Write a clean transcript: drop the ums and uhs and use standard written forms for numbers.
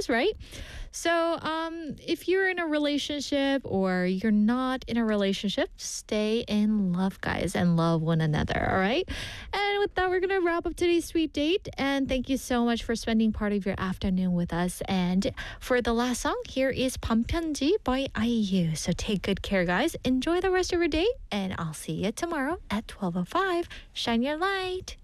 is, right? So, if you're in a relationship or you're not in a relationship, stay in love, guys, and love one another, all right? And with that, we're going to wrap up today's sweet date. And thank you so much for spending part of your afternoon with us. And for the last song, here is 반편지 by IU. So take good care, guys. Enjoy the rest of your day, and I'll see you tomorrow at 12:05. Shine your light.